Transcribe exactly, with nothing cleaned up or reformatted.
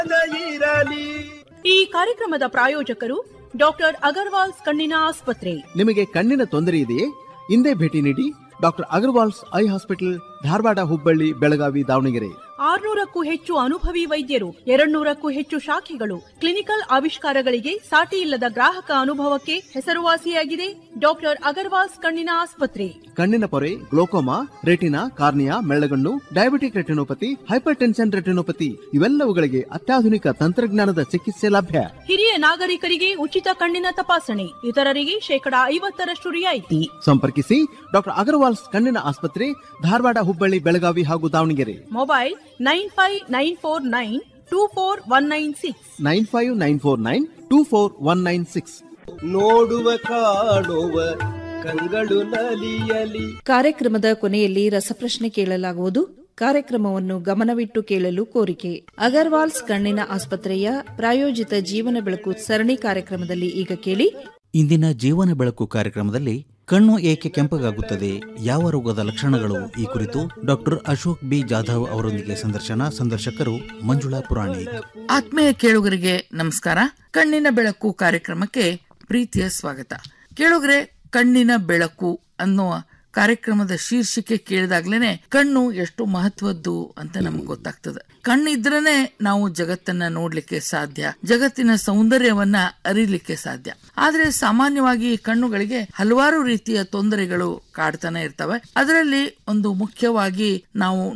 ಈ ಕಾರ್ಯಕ್ರಮದ ಪ್ರಾಯೋಜಕರು ಡಾಕ್ಟರ್ ಅಗರ್ವಾಲ್ಸ್ ಕಣ್ಣಿನ ಆಸ್ಪತ್ರೆ. ನಿಮಗೆ ಕಣ್ಣಿನ ತೊಂದರೆ ಇದೆಯೇ? ಇಂದೇ ಭೇಟಿ ನೀಡಿ doctor Agarwal's I hospital, Dharwad, Hubballi, Belagavi, Davanagere. ಆರ್ನೂರಕ್ಕೂ ಹೆಚ್ಚು ಅನುಭವಿ ವೈದ್ಯರು, ಎರಡ್ನೂರಕ್ಕೂ ಹೆಚ್ಚು ಶಾಖೆಗಳು, ಕ್ಲಿನಿಕಲ್ ಆವಿಷ್ಕಾರಗಳಿಗೆ ಸಾಟಿ ಇಲ್ಲದ ಗ್ರಾಹಕ ಅನುಭವಕ್ಕೆ ಹೆಸರುವಾಸಿಯಾಗಿದೆ ಡಾಕ್ಟರ್ ಅಗರ್ವಾಲ್ಸ್ ಕಣ್ಣಿನ ಆಸ್ಪತ್ರೆ. ಕಣ್ಣಿನ ಪೊರೆ, glaucoma, retina, cornea, ಮೆಳ್ಳಗಣ್ಣು, diabetic retinopathy, hyper tension retinopathy ಇವೆಲ್ಲವುಗಳಿಗೆ ಅತ್ಯಾಧುನಿಕ ತಂತ್ರಜ್ಞಾನದ ಚಿಕಿತ್ಸೆ ಲಭ್ಯ. ಹಿರಿಯ ನಾಗರಿಕರಿಗೆ ಉಚಿತ ಕಣ್ಣಿನ ತಪಾಸಣೆ, ಇತರರಿಗೆ ಶೇಕಡಾ ಐವತ್ತರಷ್ಟು ರಿಯಾಯಿತಿ. ಸಂಪರ್ಕಿಸಿ ಡಾಕ್ಟರ್ ಅಗರ್ವಾಲ್ಸ್ ಕಣ್ಣಿನ ಆಸ್ಪತ್ರೆ, ಧಾರವಾಡ, ಹುಬ್ಬಳ್ಳಿ, ಬೆಳಗಾವಿ ಹಾಗೂ Davanagere. Mobile nine five nine four nine two four one nine six nine five nine four nine two four one nine six. ನೋಡುವ ಕಾಣುವ ಕಂಗಳು ನಲಿಯಲಿ. ಕಾರ್ಯಕ್ರಮದ ಕೊನೆಯಲ್ಲಿ ರಸಪ್ರಶ್ನೆ ಕೇಳಲಾಗುವುದು. ಕಾರ್ಯಕ್ರಮವನ್ನು ಗಮನವಿಟ್ಟು ಕೇಳಲು ಕೋರಿಕೆ. ಅಗರ್ವಾಲ್ಸ್ ಕಣ್ಣಿನ ಆಸ್ಪತ್ರೆಯ ಪ್ರಾಯೋಜಿತ ಜೀವನ ಬೆಳಕು ಸರಣಿ ಕಾರ್ಯಕ್ರಮದಲ್ಲಿ ಈಗ ಕೇಳಿ. ಇಂದಿನ ಜೀವನ ಬೆಳಕು ಕಾರ್ಯಕ್ರಮದಲ್ಲಿ ಕಣ್ಣು ಏಕೆ ಕೆಂಪಗಾಗುತ್ತದೆ, ಯಾವ ರೋಗದ ಲಕ್ಷಣಗಳು, ಈ ಕುರಿತು ಡಾಕ್ಟರ್ ಅಶೋಕ್ ಬಿ ಜಾಧವ್ ಅವರೊಂದಿಗೆ ಸಂದರ್ಶನ. ಸಂದರ್ಶಕರು ಮಂಜುಳಾ ಪುರಾಣಿಕ್. ಆತ್ಮೀಯ ಕೇಳುಗರಿಗೆ ನಮಸ್ಕಾರ. ಕಣ್ಣಿನ ಬೆಳಕು ಕಾರ್ಯಕ್ರಮಕ್ಕೆ ಪ್ರೀತಿಯ ಸ್ವಾಗತ. ಕೇಳುಗರೆ, ಕಣ್ಣಿನ ಬೆಳಕು ಅನ್ನುವ ಕಾರ್ಯಕ್ರಮದ ಶೀರ್ಷಿಕೆ ಕೇಳಿದಾಗ್ಲೇನೆ ಕಣ್ಣು ಎಷ್ಟು ಮಹತ್ವದ್ದು ಅಂತ ನಮ್ಗೆ ಗೊತ್ತಾಗ್ತದೆ. ಕಣ್ಣಿದ್ರನೆ ನಾವು ಜಗತ್ತನ್ನ ನೋಡ್ಲಿಕ್ಕೆ ಸಾಧ್ಯ, ಜಗತ್ತಿನ ಸೌಂದರ್ಯವನ್ನ ಅರಿಲಿಕ್ಕೆ ಸಾಧ್ಯ. ಆದ್ರೆ ಸಾಮಾನ್ಯವಾಗಿ ಕಣ್ಣುಗಳಿಗೆ ಹಲವಾರು ರೀತಿಯ ತೊಂದರೆಗಳು ಕಾಡ್ತಾನೆ ಇರ್ತವೆ. ಅದರಲ್ಲಿ ಒಂದು ಮುಖ್ಯವಾಗಿ ನಾವು